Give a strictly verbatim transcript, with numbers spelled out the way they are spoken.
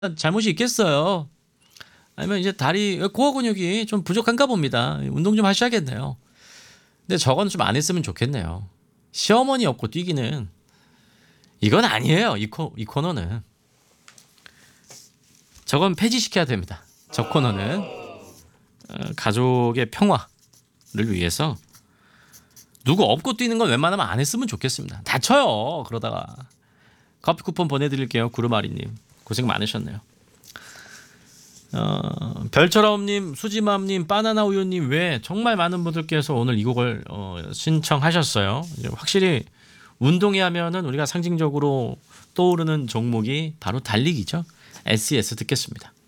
잘못이 있겠어요. 아니면 이제 다리 코어 근육이 좀 부족한가 봅니다. 운동 좀 하셔야겠네요. 근데 저건 좀 안 했으면 좋겠네요. 시어머니 없고 뛰기는 이건 아니에요. 이, 코, 이 코너는 저건 폐지시켜야 됩니다. 저 코너는 어, 가족의 평화를 위해서 누구 없고 뛰는 건 웬만하면 안 했으면 좋겠습니다. 다쳐요. 그러다가 커피 쿠폰 보내드릴게요. 구르마리님 고생 많으셨네요. 어, 별처럼님, 수지맘님, 바나나우유님 외 정말 많은 분들께서 오늘 이 곡을 어, 신청하셨어요. 이제 확실히 운동회 하면은 우리가 상징적으로 떠오르는 종목이 바로 달리기죠. 에스이에스 듣겠습니다.